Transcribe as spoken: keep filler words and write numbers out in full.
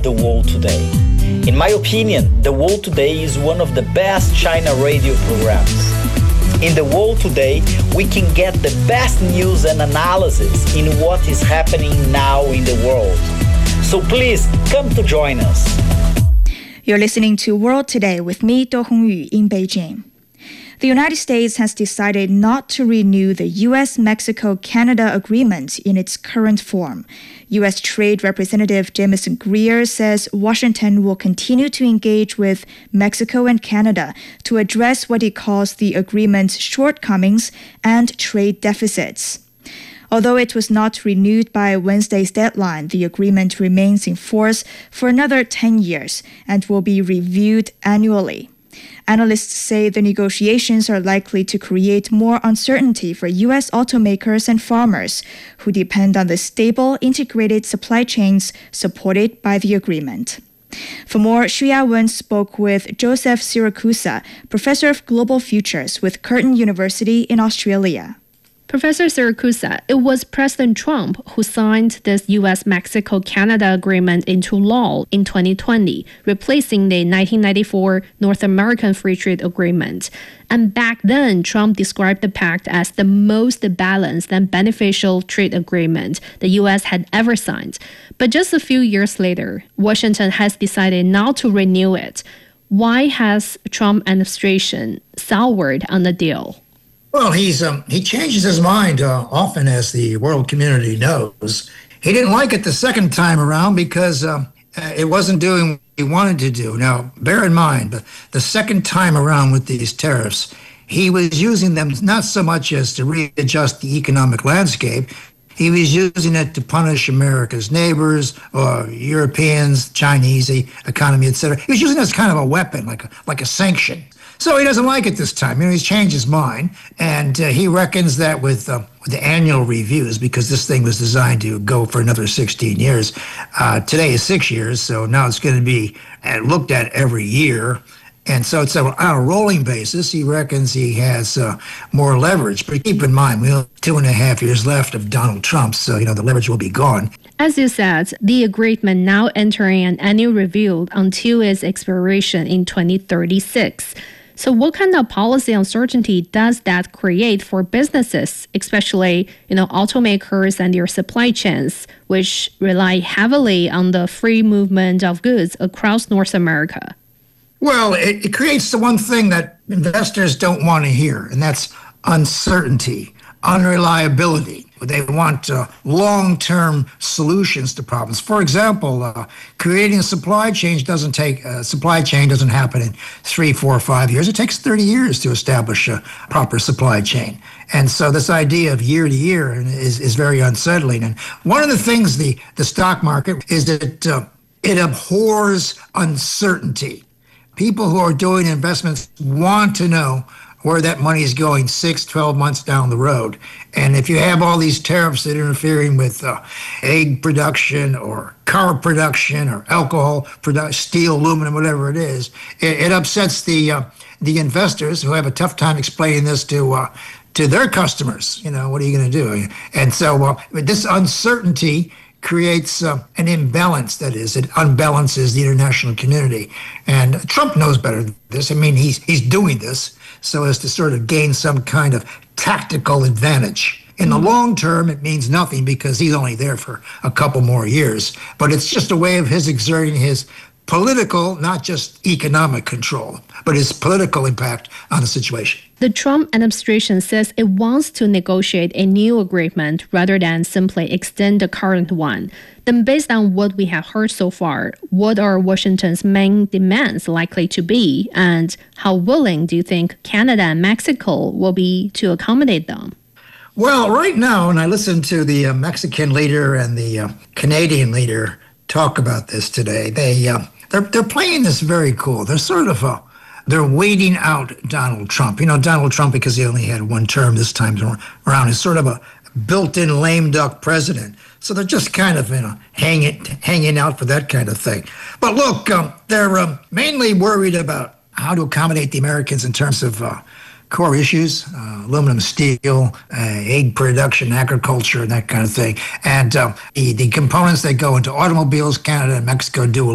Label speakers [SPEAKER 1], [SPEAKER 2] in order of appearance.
[SPEAKER 1] The World Today. In my opinion, The World Today is one of the best China radio programs. In The World Today, we can get the best news and analysis in what is happening now in the world. So please come to join us.
[SPEAKER 2] You're listening to World Today with me, Do Hongyu, in Beijing. The United States has decided not to renew the U S Mexico Canada agreement in its current form. U S Trade Representative Jamieson Greer says Washington will continue to engage with Mexico and Canada to address what he calls the agreement's shortcomings and trade deficits. Although it was not renewed by Wednesday's deadline, the agreement remains in force for another ten years and will be reviewed annually. Analysts say the negotiations are likely to create more uncertainty for U S automakers and farmers, who depend on the stable, integrated supply chains supported by the agreement. For more, Xu Yawen spoke with Joseph Siracusa, professor of global futures with Curtin University in Australia.
[SPEAKER 3] Professor Siracusa, it was President Trump who signed this U S Mexico Canada agreement into law in twenty twenty, replacing the nineteen ninety-four North American Free Trade Agreement. And back then, Trump described the pact as the most balanced and beneficial trade agreement the U S had ever signed. But just a few years later, Washington has decided not to renew it. Why has Trump administration soured on the deal?
[SPEAKER 4] Well, he's um, he changes his mind uh, often, as the world community knows. He didn't like it the second time around because uh, it wasn't doing what he wanted to do. Now, bear in mind, but the second time around with these tariffs, he was using them not so much as to readjust the economic landscape. He was using it to punish America's neighbors or Europeans, Chinese economy, et cetera. He was using it as kind of a weapon, like a, like a sanction. So he doesn't like it this time. You know, he's changed his mind, and uh, he reckons that with, uh, with the annual reviews, because this thing was designed to go for another sixteen years. Uh, today is six years, so now it's going to be uh, looked at every year. And so it's a, on a rolling basis. He reckons he has uh, more leverage. But keep in mind, we have two and a half years left of Donald Trump, so, you know, the leverage will be gone.
[SPEAKER 3] As you said, the agreement now entering an annual review until its expiration in twenty thirty-six. So what kind of policy uncertainty does that create for businesses, especially, you know, automakers and their supply chains, which rely heavily on the free movement of goods across North America?
[SPEAKER 4] Well, it, it creates the one thing that investors don't want to hear, and that's uncertainty, unreliability. They want uh, long-term solutions to problems. For example, uh, creating a supply chain doesn't take uh, supply chain doesn't happen in three, four, five years. It takes thirty years to establish a proper supply chain. And so this idea of year to year is, is very unsettling. And one of the things the, the stock market is that uh, it abhors uncertainty. People who are doing investments want to know where that money is going six, twelve months down the road. And if you have all these tariffs that are interfering with uh, egg production or car production or alcohol production, steel, aluminum, whatever it is, it, it upsets the uh, the investors who have a tough time explaining this to uh, to their customers. You know, what are you going to do? And so uh, this uncertainty creates uh, an imbalance, that is, it unbalances the international community. And Trump knows better than this. I mean, he's he's doing this so as to sort of gain some kind of tactical advantage. In the long term, it means nothing because he's only there for a couple more years. But it's just a way of his exerting his political, not just economic control, but his political impact on the situation.
[SPEAKER 3] The Trump administration says it wants to negotiate a new agreement rather than simply extend the current one. Then based on what we have heard so far, what are Washington's main demands likely to be, and how willing do you think Canada and Mexico will be to accommodate them?
[SPEAKER 4] Well, right now, when I listen to the uh, Mexican leader and the uh, Canadian leader talk about this today, they, uh, they're, they're playing this very cool. They're sort of uh, they're waiting out Donald Trump. You know, Donald Trump, because he only had one term this time around, is sort of a built-in lame duck president. So they're just kind of, you know, hanging, hanging out for that kind of thing. But look, um, they're um, mainly worried about how to accommodate the Americans in terms of uh, core issues, uh, aluminum, steel, uh, egg production, agriculture, and that kind of thing. And uh, the, the components that go into automobiles, Canada and Mexico do